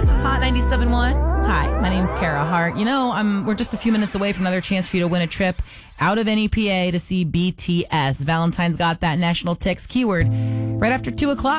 This is Hot 97.1. Hi, my name's Kara Hart. We're just a few minutes away from another chance for you to win a trip out of NEPA to see BTS. Valentine's got that national text keyword right after 2 o'clock.